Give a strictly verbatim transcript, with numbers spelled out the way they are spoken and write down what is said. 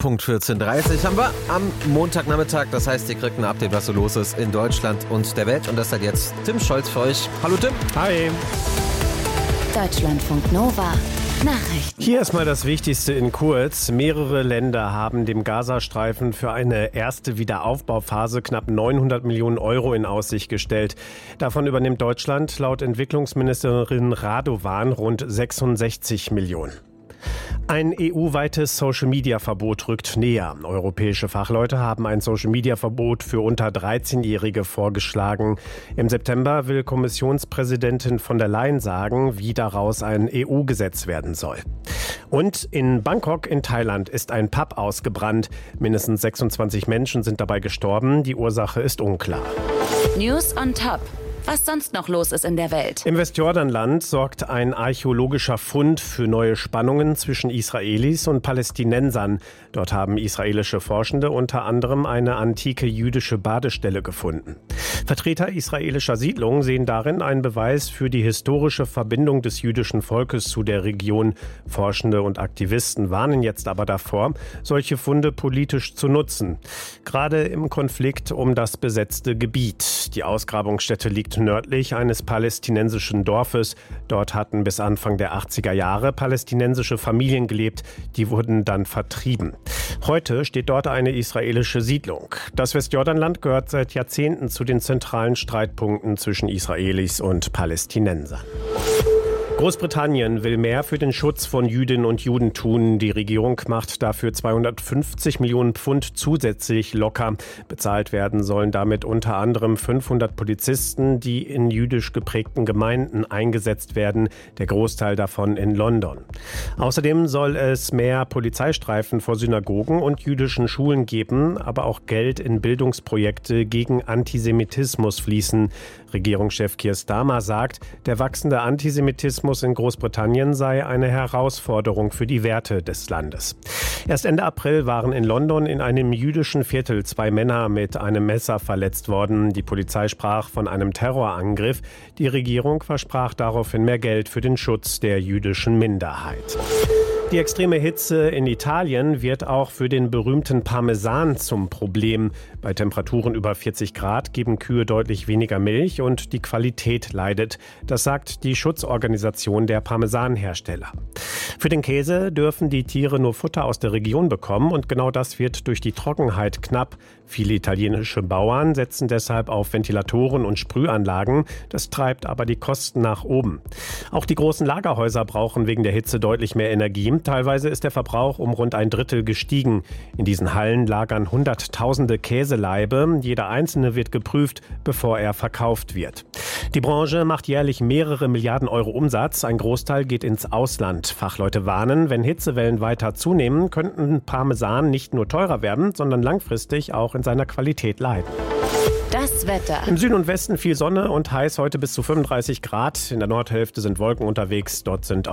Punkt vierzehn Uhr dreißig haben wir am Montagnachmittag. Das heißt, ihr kriegt ein Update, was so los ist in Deutschland und der Welt. Und das hat jetzt Tim Scholz für euch. Hallo Tim. Hi. Deutschlandfunk Nova. Nachrichten. Hier ist mal das Wichtigste in kurz. Mehrere Länder haben dem Gazastreifen für eine erste Wiederaufbauphase knapp neunhundert Millionen Euro in Aussicht gestellt. Davon übernimmt Deutschland laut Entwicklungsministerin Radovan rund sechsundsechzig Millionen. Ein E U-weites Social-Media-Verbot rückt näher. Europäische Fachleute haben ein Social-Media-Verbot für unter dreizehnjährige vorgeschlagen. Im September will Kommissionspräsidentin von der Leyen sagen, wie daraus ein E U-Gesetz werden soll. Und in Bangkok in Thailand ist ein Pub ausgebrannt. Mindestens sechsundzwanzig Menschen sind dabei gestorben. Die Ursache ist unklar. News on Top. Was sonst noch los ist in der Welt. Im Westjordanland sorgt ein archäologischer Fund für neue Spannungen zwischen Israelis und Palästinensern. Dort haben israelische Forschende unter anderem eine antike jüdische Badestelle gefunden. Vertreter israelischer Siedlungen sehen darin einen Beweis für die historische Verbindung des jüdischen Volkes zu der Region. Forschende und Aktivisten warnen jetzt aber davor, solche Funde politisch zu nutzen. Gerade im Konflikt um das besetzte Gebiet. Die Ausgrabungsstätte liegt nördlich eines palästinensischen Dorfes. Dort hatten bis Anfang der achtziger Jahre palästinensische Familien gelebt. Die wurden dann vertrieben. Heute steht dort eine israelische Siedlung. Das Westjordanland gehört seit Jahrzehnten zu den zentralen Streitpunkten zwischen Israelis und Palästinensern. Großbritannien will mehr für den Schutz von Jüdinnen und Juden tun. Die Regierung macht dafür zweihundertfünfzig Millionen Pfund zusätzlich locker. Bezahlt werden sollen damit unter anderem fünfhundert Polizisten, die in jüdisch geprägten Gemeinden eingesetzt werden, der Großteil davon in London. Außerdem soll es mehr Polizeistreifen vor Synagogen und jüdischen Schulen geben, aber auch Geld in Bildungsprojekte gegen Antisemitismus fließen. Regierungschef Keir Starmer sagt, der wachsende Antisemitismus in Großbritannien sei eine Herausforderung für die Werte des Landes. Erst Ende April waren in London in einem jüdischen Viertel zwei Männer mit einem Messer verletzt worden. Die Polizei sprach von einem Terrorangriff. Die Regierung versprach daraufhin mehr Geld für den Schutz der jüdischen Minderheit. Die extreme Hitze in Italien wird auch für den berühmten Parmesan zum Problem. Bei Temperaturen über vierzig Grad geben Kühe deutlich weniger Milch und die Qualität leidet. Das sagt die Schutzorganisation der Parmesanhersteller. Für den Käse dürfen die Tiere nur Futter aus der Region bekommen und genau das wird durch die Trockenheit knapp. Viele italienische Bauern setzen deshalb auf Ventilatoren und Sprühanlagen. Das treibt aber die Kosten nach oben. Auch die großen Lagerhäuser brauchen wegen der Hitze deutlich mehr Energie. Teilweise ist der Verbrauch um rund ein Drittel gestiegen. In diesen Hallen lagern Hunderttausende Käselaibe. Jeder einzelne wird geprüft, bevor er verkauft wird. Die Branche macht jährlich mehrere Milliarden Euro Umsatz. Ein Großteil geht ins Ausland. Fachleute warnen, wenn Hitzewellen weiter zunehmen, könnten Parmesan nicht nur teurer werden, sondern langfristig auch in seiner Qualität leiden. Das Wetter. Im Süden und Westen viel Sonne und heiß, heute bis zu fünfunddreißig Grad. In der Nordhälfte sind Wolken unterwegs. Dort sind